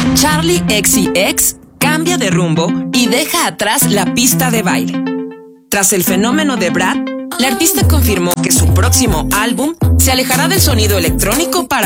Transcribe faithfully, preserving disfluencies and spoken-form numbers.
Charli X C X cambia de rumbo y deja atrás la pista de baile. Tras el fenómeno de Brad, la artista confirmó que su próximo álbum se alejará del sonido electrónico para